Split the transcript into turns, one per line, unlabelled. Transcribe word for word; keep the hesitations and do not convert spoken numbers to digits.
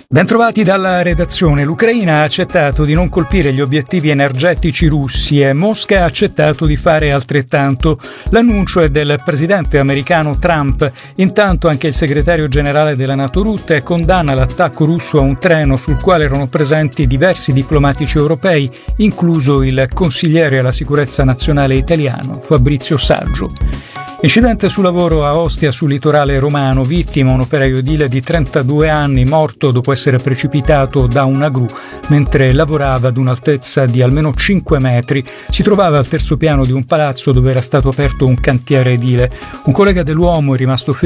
Bentrovati dalla redazione. L'Ucraina ha accettato di non colpire gli obiettivi energetici russi e Mosca ha accettato di fare altrettanto. L'annuncio è del presidente americano Trump. Intanto anche il segretario generale della NATO Rutte condanna l'attacco russo a un treno sul quale erano presenti diversi diplomatici europei, incluso il consigliere alla sicurezza nazionale italiano Fabrizio Saggio. Incidente sul lavoro a Ostia sul litorale romano, vittima un operaio edile di trentadue anni morto dopo essere precipitato da una gru mentre lavorava ad un'altezza di almeno cinque metri. Si trovava al terzo piano di un palazzo dove era stato aperto un cantiere edile. Un collega dell'uomo è rimasto ferito